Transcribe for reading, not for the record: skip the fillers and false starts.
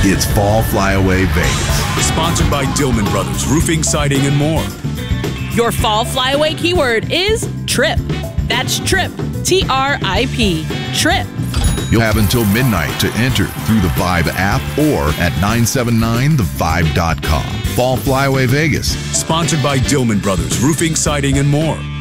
It's Fall Flyaway Vegas. Sponsored by Dillman Brothers Roofing, Siding, and more. Your fall flyaway keyword is trip. That's trip. TRIP. Trip. You'll have until midnight to enter through the Vibe app or at 979thevibe.com. Fall Flyaway Vegas. Sponsored by Dillman Brothers Roofing, Siding, and more.